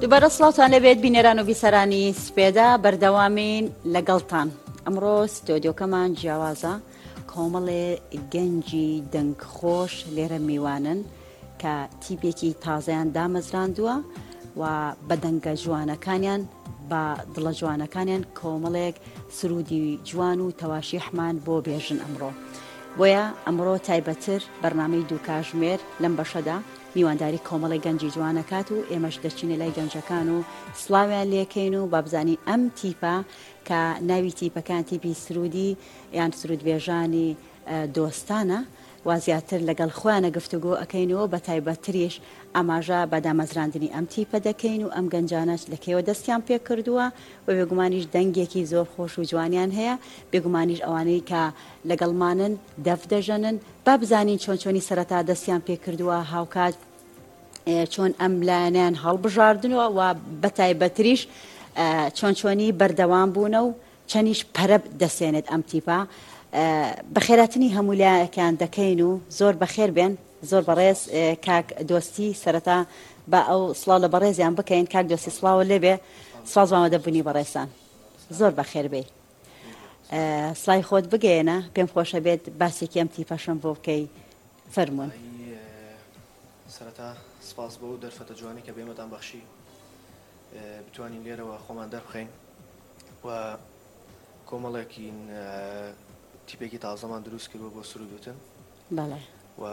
دووبارە سڵاوتان لەبێت بینەران و بیسەرانی سپێدا بەردەوامین لەگەڵتان. ئەمڕۆ ستۆدیۆکەمان جیاوازە، کۆمەڵێ گەنجی دەنگخۆش لێرە میوانن کە تیپێکی تازەیان دامەزراندووە و بە دەنگە جوانەکانیان بە دڵە جوانەکانیان کۆمەڵێک سرودی جوان و تەواشیحمان بۆ بێژن ئەمڕۆ. بۆیە ئەمڕۆ تایبەتر بەرنامەی دوو کاژمێر لەم بەشەدا میوانداری کۆمەڵی گەنجی جوانەکات و ئێمەش دەچینە لای گەنجەکان و سڵاویان لێکەین و بابزانین ئەم تیپە کە ناوی تیپەکان تیپی سرودی یان سرودبێژانی دۆستانە و زیاتر لەگەڵ خۆیانە گفتوگۆ ئەەکەینەوە بە تایبەتریش ئاماژە بە دامەزراندنی ئەم تیپە دەکەین و ئەم گەنجانەش لەکەوە دەستیان پێ کردووە و بێگومانیش دەنگێکی زۆر خۆش و جوانیان هەیە، بێگومانیش ئەوانەی کە لەگەڵمانن دەف دەژەنن با بزانین چۆن چۆنی سەرەتا دەستیان پێ کردووە هاوکات چۆن ئەم لایەنیان هەڵبژاردنەوە و بە تایبەتریش چۆن چۆنی بەردەوام بوونە و چەندیش پەرە دەسێنێت ئەم تیپە. بەخێراتنی هەمولایەکان دەکەین و زۆر بەخێر بێن، زۆر بەڕێز کاک دۆستی سەرەتا بە ئەو سڵاو لە بەڕێزیان بکەین. کاک دۆستی سڵاوە لێبێ، سازمانە دەبوونی بەڕێستان زۆر بەخێر بێ. سڵای خۆت بگەێنە، پێم خۆشە بێت باسێکی ئەم تیپەشم بۆ بکەی، فەرموون. سەرەتا سپاس بۆ دەرفەتە جوانی کە بێمەتان بەخشی بتوانین لێرەوە خۆمان دەربخەین و کۆمەڵێکی تیپێکی تازەمان دروست کردووە بۆ سرودوتن. بەڵێ. و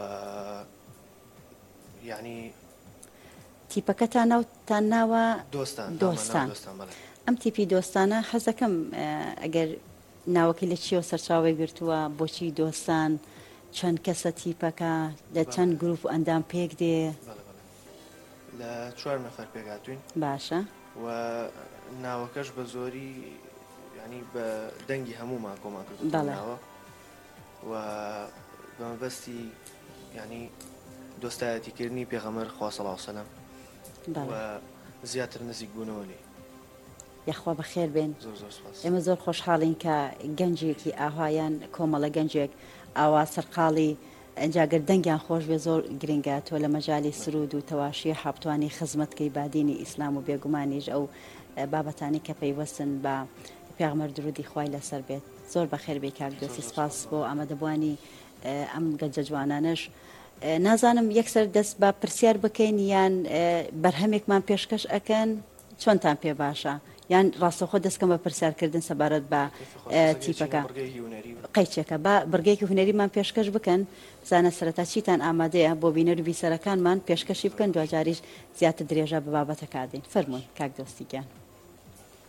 یعنی تیپەکەتان ناوتان ناوە دۆستان. ئەم تیپی دۆستانە حەزەکەم ئەگەر ناوەکەی لە چیەوە سەرچاوی گرتووە، بۆچی دۆستان، چەند کەسە تیپەکە، لە چەند گروپ و ئەندام پێک دێ؟ لە 4 نەفەر پێکهاتوین. باشە. و ناوەکەش بە زۆری ینی بە دەنگی هەموومان کۆمان کردنەوە و بەمەبەستی ینی دۆستایەتیکردنی پێغەمبەر خوا صلی الله علیه و سەلەم و زیاتر نزیک بوونەوە لێ. یاخوا بەخێر بێن. زۆر سپاس. ئێمە زۆر خۆشحاڵین کە گەنجێکی ئاهایان کۆمەڵە گەنجێک ئاوا سەرقاڵی ئەنجاگەر دەنگیان خۆش بێ زۆر گرنگە. تۆ لە مەجای سرود و تەواشی حەبتوانی خزمەتکەی بادینی ئیسلام و بێگومانیش ئەو بابەتانی کە پەیوەستن بە پێغەمبەر درودی خوای لەسەر بێت. زۆر بەخێر بێ کاک دۆستی، سپاس بۆ ئامادەبوانی ئەم گەنجە جوانانش. نازانم یەکسەر دەست بە پرسیار بکەین یان بەرهەمێکمان پێشکەش ئەکەن، چۆنتان پێ باشە؟ یان ڕاستەوخۆ دەستکەم بە پرسیارکردن سەبارەت بە تیپەکە قەیچێکە بە بڕگەیەکی هونەریمان پێشکەش بکەن، بزانە سەرەتا چیتان ئامادەیە بۆ بینەر و بیسەرەکانمان پێشکەشی بکەن، دوجاریش زیاتر درێژە بە بابەتە کادین. فەرموون کاک دۆستیگیان.